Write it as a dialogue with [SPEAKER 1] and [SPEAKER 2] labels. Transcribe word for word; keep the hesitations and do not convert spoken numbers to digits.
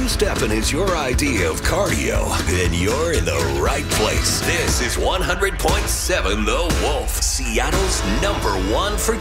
[SPEAKER 1] two-stepping is your idea of cardio, then you're in the right place. This is one hundred point seven The Wolf, Seattle's number one for